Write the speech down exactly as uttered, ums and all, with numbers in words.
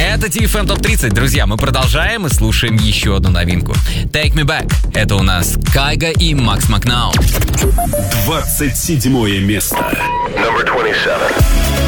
Это ти эф эм Топ тридцать, друзья. Мы продолжаем и слушаем еще одну новинку. Take Me Back. Это у нас Кайга и Макс Макнау. двадцать седьмое место. Number twenty-seven.